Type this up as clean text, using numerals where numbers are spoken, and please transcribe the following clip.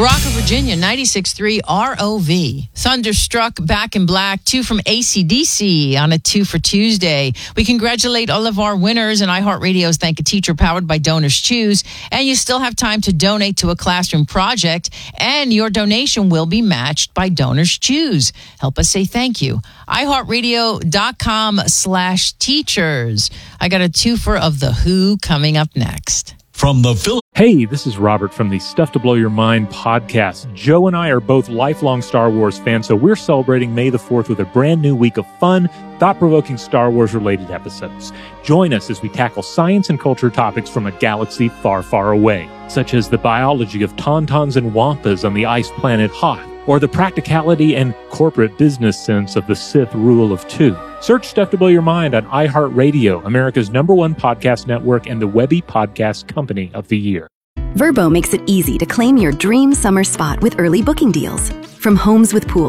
Rocker, Virginia, 96.3 ROV. Thunderstruck, Back in Black, 2 from AC/DC on a 2 for Tuesday. We congratulate all of our winners, and iHeartRadio's Thank a Teacher, powered by Donors Choose. And you still have time to donate to a classroom project, and your donation will be matched by Donors Choose. Help us say thank you. iHeartRadio.com/teachers. I got a twofer of The Who coming up next. From the Hey, this is Robert from the Stuff to Blow Your Mind podcast. Joe and I are both lifelong Star Wars fans, so we're celebrating May the 4th with a brand new week of fun, thought-provoking Star Wars-related episodes. Join us as we tackle science and culture topics from a galaxy far, far away, such as the biology of tauntauns and wampas on the ice planet Hoth, or the practicality and corporate business sense of the Sith Rule of Two. Search Stuff to Blow Your Mind on iHeartRadio, America's #1 podcast network and the Webby Podcast Company of the Year. Vrbo makes it easy to claim your dream summer spot with early booking deals. From homes with pools